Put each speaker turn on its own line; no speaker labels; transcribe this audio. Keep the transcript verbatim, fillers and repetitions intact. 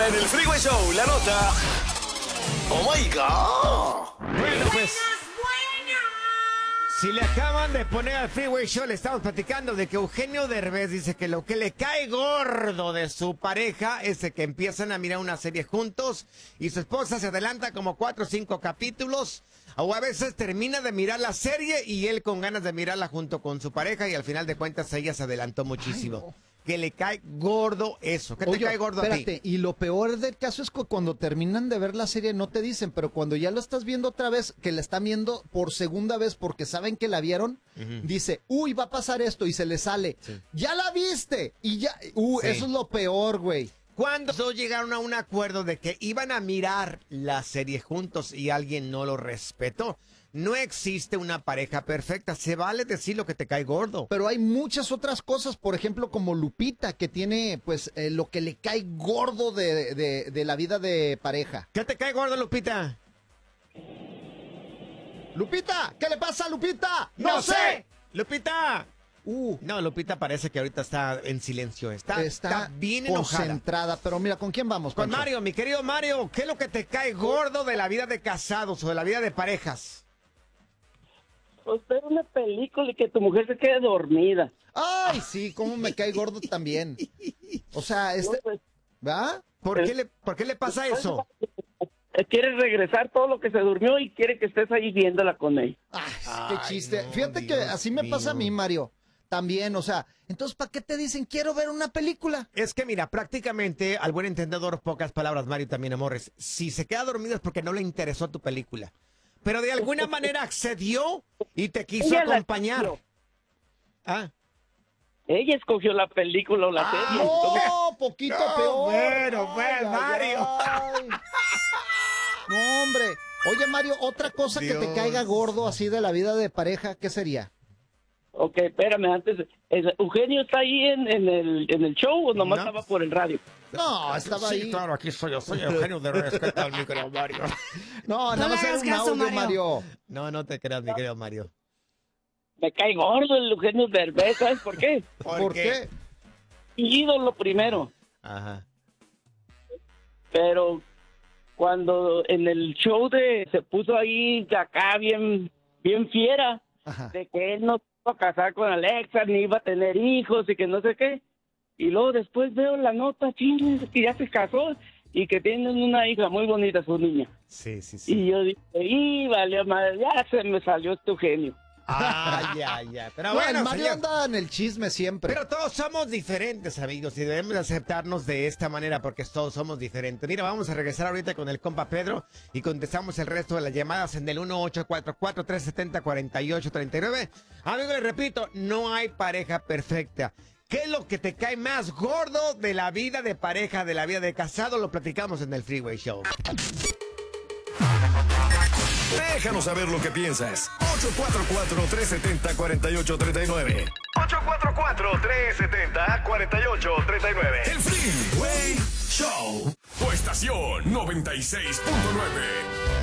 Ahora en el Freeway Show, la nota. Oh my God.
Bueno, pues. Si le acaban de poner al Freeway Show, le estamos platicando de que Eugenio Derbez dice que lo que le cae gordo de su pareja es de que empiezan a mirar una serie juntos y su esposa se adelanta como cuatro o cinco capítulos, o a veces termina de mirar la serie y él con ganas de mirarla junto con su pareja y al final de cuentas ella se adelantó muchísimo. Ay, no. Que le cae gordo eso. ¿Qué te
Oye,
cae gordo a ti?
Espérate, y lo peor del caso es que cuando terminan de ver la serie no te dicen, pero cuando ya lo estás viendo otra vez, que la están viendo por segunda vez porque saben que la vieron, uh-huh. dice, uy, va a pasar esto y se le sale. Sí. ¡Ya la viste! Y ya, uh, sí. Eso es lo peor, güey.
Cuando llegaron a un acuerdo de que iban a mirar la serie juntos y alguien no lo respetó. No existe una pareja perfecta, se vale decir lo que te cae gordo.
Pero hay muchas otras cosas, por ejemplo, como Lupita, que tiene, pues, eh, lo que le cae gordo de, de, de la vida de pareja.
¿Qué te cae gordo, Lupita?
¡Lupita! ¿Qué le pasa a Lupita?
¡No, no sé! sé! ¡Lupita! Uh. No, Lupita parece que ahorita está en silencio, está, está, está bien
concentrada,
enojada.
Pero mira, ¿con quién vamos?
Con Pancho? Mario, mi querido Mario, ¿qué es lo que te cae gordo de la vida de casados o de la vida de parejas?
Pues ver una película y que tu mujer se quede dormida.
Ay, sí, cómo me cae gordo también. O sea, este... ¿va?
¿Por qué le, por qué le pasa eso?
Quiere regresar todo lo que se durmió y quiere que estés ahí viéndola con él.
Ay, qué chiste.
Ay, no,
Fíjate
Dios
que así me
mío.
pasa a mí, Mario. También, o sea, entonces, ¿para qué te dicen quiero ver una película?
Es que mira, prácticamente, al buen entendedor, pocas palabras, Mario, también, amores. Si se queda dormido es porque no le interesó tu película. Pero de alguna manera accedió y te quiso
Ella
acompañar.
Ah. Ella escogió la película o la
ah,
serie.
No, poquito
no,
peor.
Bueno, pues, ay, Mario.
Ay. No, hombre. Oye, Mario, otra cosa Dios. que te caiga gordo así de la vida de pareja, ¿qué sería?
Ok, espérame, antes, ¿Eugenio está ahí en, en, el, en el show o nomás no. estaba por el radio?
No, estaba
sí,
ahí.
Claro, aquí soy yo, soy Eugenio Derbez. ¿Qué tal, mi querido Mario?
No, nada más era un audio, Mario. Mario.
No, no te creas, mi querido Mario.
Me cae gordo el Eugenio Derbez, ¿sabes por qué?
¿Por,
¿Por
qué?
qué?
Ídolo primero.
Ajá.
Pero cuando en el show de se puso ahí acá bien, bien fiera, Ajá. de que él no iba a casar con Alexa, ni iba a tener hijos y que no sé qué. Y luego después veo la nota, chile, que ya se casó y que tienen una hija muy bonita, su niña.
Sí, sí, sí.
Y yo dije, y vale, madre, ya se me salió este Eugenio.
Ah, ya, ya. Pero
bueno,
bueno,
Mario
señor,
anda en el chisme siempre.
Pero todos somos diferentes, amigos, y debemos aceptarnos de esta manera porque todos somos diferentes. Mira, vamos a regresar ahorita con el compa Pedro y contestamos el resto de las llamadas en el uno ocho cuatro cuatro, tres siete cero, cuatro ocho tres nueve. Amigo, les repito, no hay pareja perfecta. ¿Qué es lo que te cae más gordo de la vida de pareja, de la vida de casado? Lo platicamos en el Freeway Show.
Déjanos saber lo que piensas. ocho cuatro cuatro, tres siete cero, cuatro ocho tres nueve. ocho cuatro cuatro, tres siete cero, cuatro ocho tres nueve. El Freeway Show. Tu estación noventa y seis punto nueve.